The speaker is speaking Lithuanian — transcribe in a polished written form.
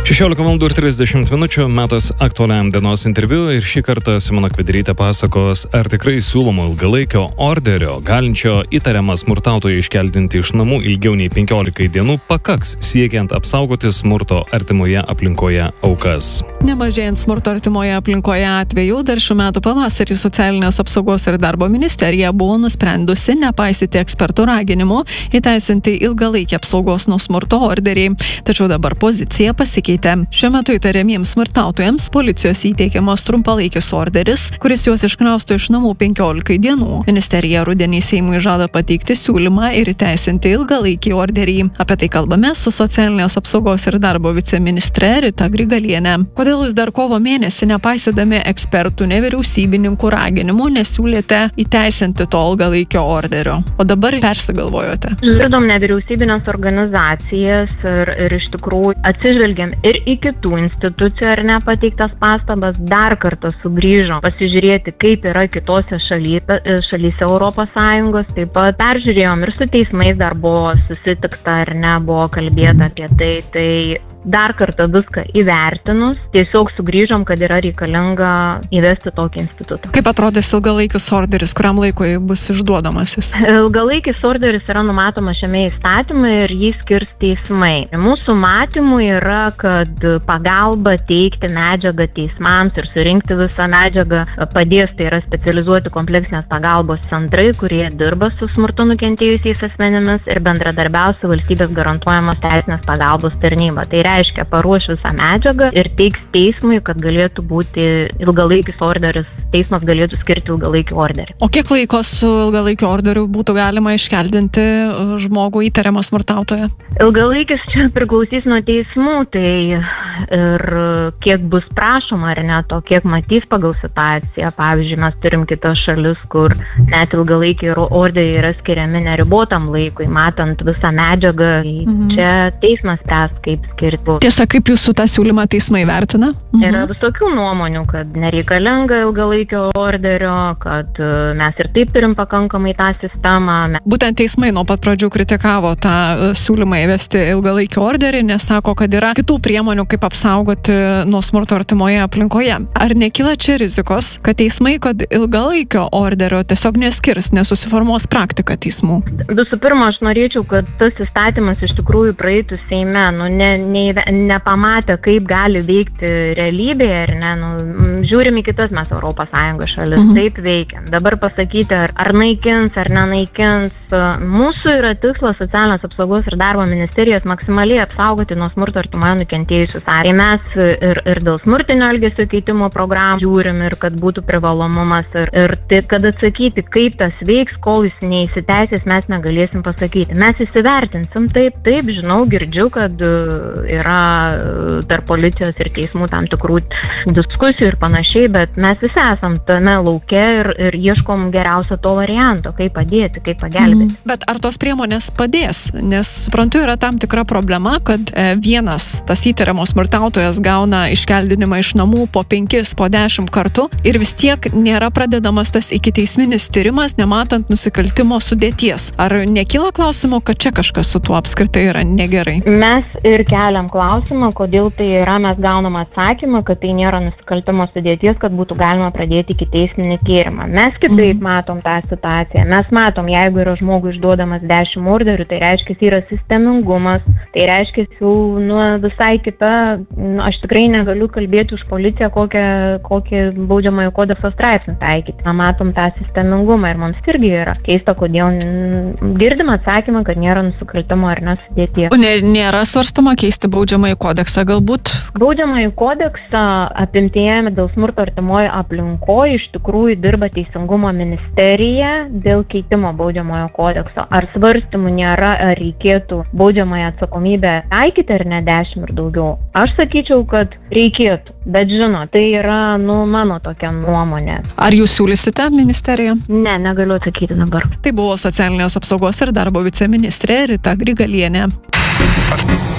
16:30 min. Metas aktualiam dienos interviu ir šį kartą Simona Kvederytė pasakos, ar tikrai siūlomo ilgalaikio orderio, galinčio įtariamą smurtautoją iškeldinti iš namų ilgiau nei 15 dienų, pakaks siekiant apsaugoti smurto artimoje aplinkoje aukas. Nemažėjant smurto artimoje aplinkoje atveju, dar šių metų pavasarį Socialinės apsaugos ir darbo ministerija buvo nusprendusi nepaisyti ekspertų raginimų įteisinti ilgalaikį apsaugos nuo smurto orderį. Tačiau dabar pozicija pasikeitė. Šiuo metu įtariamiems smurtautojams policijos įteikiamas trumpalaikis orderis, kuris juos iškrausto iš namų 15 dienų. Ministerija rudenį Seimui žada pateikti siūlymą ir įteisinti ilgalaikį orderį. Apie tai kalbame su Socialinės apsaugos ir darbo viceministre Rita Grigalienė. Kodėl jūs dar kovo mėnesį, nepaisydami ekspertų, nevyriausybininkų raginimų, nesiūlėte įteisinti to ilgalaikio orderio, o dabar persigalvojote? Žiūrėdom nevyriausybinės organizacijas ir iš tikrųjų atsižvelgiam ir į kitų institucijų ar nepateiktas pastabas, dar kartą sugrįžom pasižiūrėti, kaip yra kitose šalyse Europos Sąjungos, taip pat peržiūrėjom ir su teismais dar buvo susitikta ar ne, buvo kalbėta apie tai dar kartą viską įvertinus, tiesiog sugrįžom, kad yra reikalinga įvesti tokį institutą. Kaip atrodys ilgalaikis orderis, kuriam laikui bus išduodamasis? Ilgalaikis orderis yra numatomas šiame įstatyme ir jį skirs teismai. Mūsų matymų yra, kad pagalba teikti medžiagą teismams ir surinkti visą medžiagą padės, tai yra specializuoti kompleksinės pagalbos centrai, kurie dirba su smurtu nukentėjusiais asmenimis ir bendradarbiaus su valstybės garantuojamos teisinės pagalbos tarnyba. Tai reiškia, paruoš visą medžiagą ir teiks teismui, kad galėtų būti ilgalaikis orderis, teismas galėtų skirti ilgalaikį orderį. O kiek laiko su ilgalaikiu orderiu būtų galima iškeldinti žmogų įtariamą smurtautoją? Ilgalaikis čia priklausys nuo teismų, tai ir kiek bus prašoma ar ne, to kiek matys pagal situaciją. Pavyzdžiui, mes turim kitas šalis, kur net ilgalaikiai orderiai yra skiriami neribotam laikui, matant visą medžiagą. Čia teismas spręs, kaip skirti. Tiesa, kaip jūsų tą siūlymą teismai vertina? Yra visokių nuomonių, kad nereikalinga ilgalaikio orderio, kad mes ir taip turim pakankamai tą sistemą. Būtent teismai nuo pat pradžių kritikavo tą siūlymą įvesti ilgalaikį orderį, nes sako, kad yra kitų priemonių, kaip apsaugoti nuo smurto artimoje aplinkoje. Ar nekyla čia rizikos, kad teismai, kad ilgalaikio orderio tiesiog neskirs, nesusiformuos praktika teismų? Visų pirma, aš norėčiau, kad tas įstatymas iš tikrųjų praeitų Seime, nepamatę, kaip gali veikti realybėje, ar ne, žiūrim į kitas mes Europos Sąjungos šalis, taip veikiam. Dabar pasakyti, ar naikins, ar nenaikins. Mūsų yra tikslas Socialinės apsaugos ir darbo ministerijos maksimaliai apsaugoti nuo smurto artimoje nukentėjusius. Ar mes ir dėl smurtinio elgesio keitimo programų žiūrim ir kad būtų privalomumas ir kad atsakyti, kaip tas veiks, kol jis neįsiteisės, mes negalėsim pasakyti. Mes įsivertinsim, taip, žinau, girdžiu, kad yra tarp policijos ir teismų tam tikrų diskusijų ir panašiai, bet mes visi esam tame lauke ir ieškom geriausio to varianto, kaip padėti, kaip pagelbėti. Bet ar tos priemonės padės? Nes suprantu, yra tam tikra problema, kad vienas tas įtariamos smurtautojas gauna iškeldinimą iš namų po 5, po 10 kartų ir vis tiek nėra pradedamas tas ikiteisminis tyrimas, nematant nusikaltimo sudėties. Ar nekyla klausimo, kad čia kažkas su tuo apskritai yra negerai? Mes ir keliam klausimą, kodėl tai yra, mes gaunam atsakymą, kad tai nėra nusikaltimo sudėties, kad būtų galima pradėti ikiteisminį tyrimą. Mes kitaip matom tą situaciją. Mes matom, jeigu yra žmogui išduodamas 10 orderių, tai reiškia, yra sistemingumas, tai reiškia, visai kita, aš tikrai negaliu kalbėti už policiją, kokį baudžiamojo kodekso straipsnį taikyti. Matom tą sistemingumą ir mums irgi yra keista, kodėl girdim atsakymą, kad nėra nusikaltimo ar nesudėties. O nėra svarstoma keisti baudžiamąjį kodeksą galbūt? Baudžiamąjį kodeksą apimtyje dėl smurto artimoje aplinkoje iš tikrųjų dirba Teisingumo ministerija dėl keitimo baudžiamojo kodekso. Ar svarstymų nėra, ar reikėtų baudžiamąją atsakomybę taikyti ar ne 10 ir daugiau? Aš sakyčiau, kad reikėtų, bet tai yra, mano tokia nuomonė. Ar jūs siūlysite ministeriją? Ne, negaliu atsakyti dabar. Tai buvo Socialinės apsaugos ir darbo viceministrė Rita Grigalienė.